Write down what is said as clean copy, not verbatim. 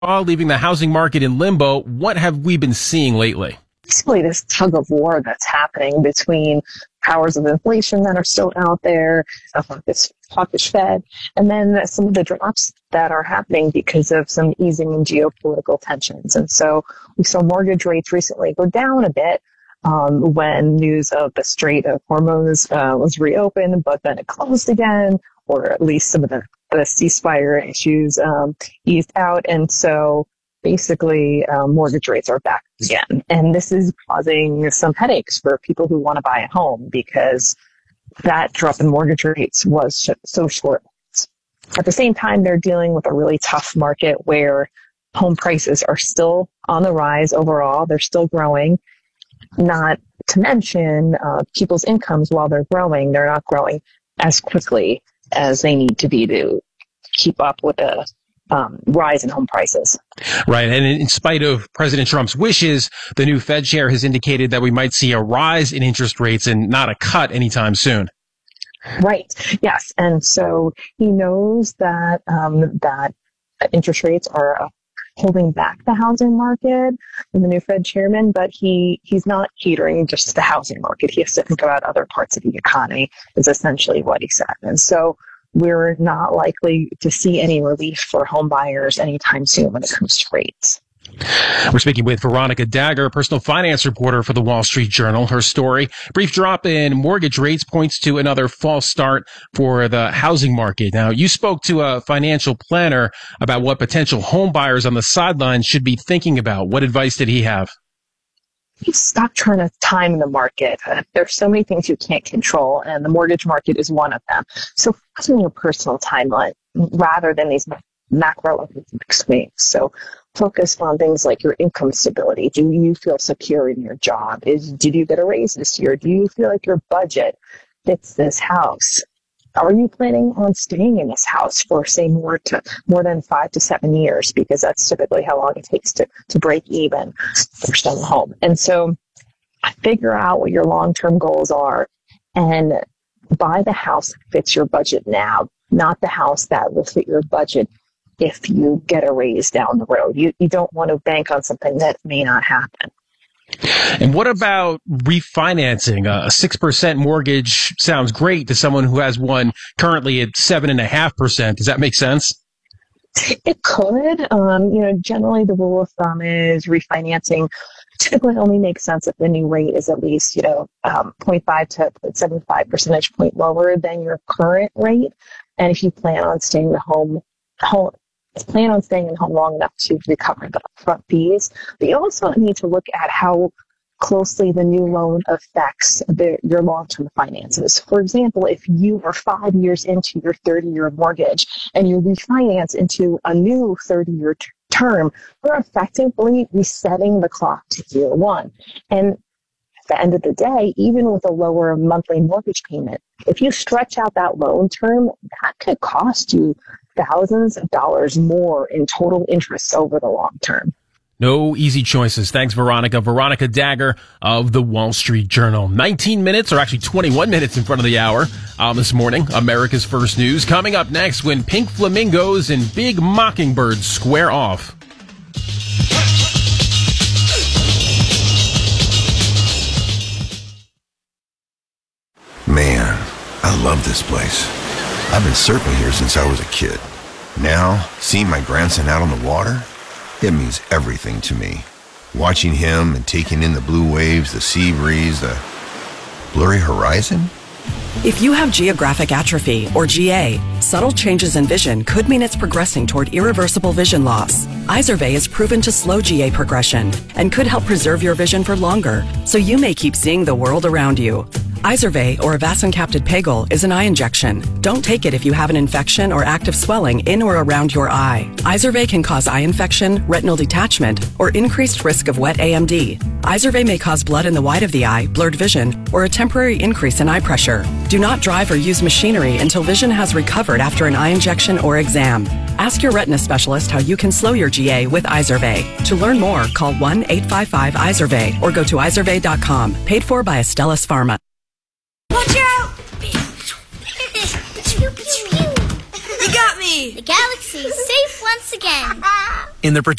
leaving the housing market in limbo. What have we been seeing lately? Basically, this tug of war that's happening between powers of inflation that are still out there, this hawkish Fed, and then some of the drops that are happening because of some easing in geopolitical tensions. And so we saw mortgage rates recently go down a bit when news of the Strait of Hormuz was reopened, but then it closed again, or at least some of the ceasefire issues eased out. And so basically, mortgage rates are back again. And this is causing some headaches for people who want to buy a home because that drop in mortgage rates was so short. At the same time, they're dealing with a really tough market where home prices are still on the rise overall. They're still growing. Not to mention people's incomes, while they're growing, they're not growing as quickly as they need to be to keep up with the rise in home prices. Right. And in spite of President Trump's wishes, the new Fed chair has indicated that we might see a rise in interest rates and not a cut anytime soon. Right. Yes. And so he knows that that interest rates are holding back the housing market, and the new Fed chairman, but he's not catering just to the housing market. He has to think about other parts of the economy, is essentially what he said. And so we're not likely to see any relief for home buyers anytime soon when it comes to rates. We're speaking with Veronica Dagher, personal finance reporter for the Wall Street Journal. Her story, brief drop in mortgage rates, points to another false start for the housing market. Now, you spoke to a financial planner about what potential home buyers on the sidelines should be thinking about. What advice did he have? Stop trying to time the market. There's so many things you can't control, and the mortgage market is one of them. So focus on your personal timeline rather than these macroeconomic swings. So focus on things like your income stability. Do you feel secure in your job? Did you get a raise this year? Do you feel like your budget fits this house? Are you planning on staying in this house for, say, more than 5 to 7 years? Because that's typically how long it takes to break even for selling a home. And so figure out what your long-term goals are and buy the house that fits your budget now, not the house that will fit your budget if you get a raise down the road. You don't want to bank on something that may not happen. And what about refinancing? A 6% mortgage sounds great to someone who has one currently at 7.5%. Does that make sense? It could. Generally the rule of thumb is refinancing typically only makes sense if the new rate is at least, 0.5 to 0.75 percentage point lower than your current rate. And if you plan on staying in home long enough to recover the upfront fees. But you also need to look at how closely the new loan affects your long-term finances. For example, if you are 5 years into your 30-year mortgage and you refinance into a new 30-year term, you're effectively resetting the clock to year one. And at the end of the day, even with a lower monthly mortgage payment, if you stretch out that loan term, that could cost you thousands of dollars more in total interest over the long term. No easy choices. Thanks, Veronica. Veronica Dagher of the Wall Street Journal. 19 minutes, or actually 21 minutes in front of the hour this morning. America's First News. Coming up next, when pink flamingos and big mockingbirds square off. Man, I love this place. I've been surfing here since I was a kid. Now, seeing my grandson out on the water, it means everything to me. Watching him and taking in the blue waves, the sea breeze, the blurry horizon. If you have geographic atrophy, or GA, subtle changes in vision could mean it's progressing toward irreversible vision loss. Izervay is proven to slow GA progression and could help preserve your vision for longer, so you may keep seeing the world around you. Izervay, or avacincaptad pegol, is an eye injection. Don't take it if you have an infection or active swelling in or around your eye. Izervay can cause eye infection, retinal detachment, or increased risk of wet AMD. Izervay may cause blood in the white of the eye, blurred vision, or a temporary increase in eye pressure. Do not drive or use machinery until vision has recovered after an eye injection or exam. Ask your retina specialist how you can slow your GA with Izervay. To learn more, call 1-855-IZERVAY or go to izervay.com. Paid for by Astellas Pharma. Watch out! got me! The galaxy is safe once again. In the